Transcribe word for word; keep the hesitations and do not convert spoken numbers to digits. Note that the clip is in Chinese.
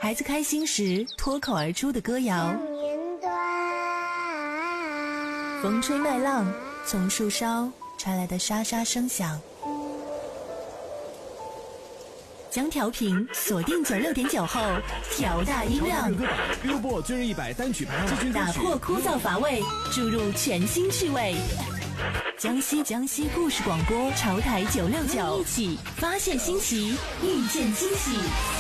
孩子开心时脱口而出的歌谣，风吹麦浪，从树梢传来的沙沙声响。将调频锁定九六点九后，调大音量， Billboard 今日一百单曲排行榜， 打破枯燥乏味，注入全新趣味。江西江西故事广播，潮台九六九，一起发现新奇，遇见惊喜。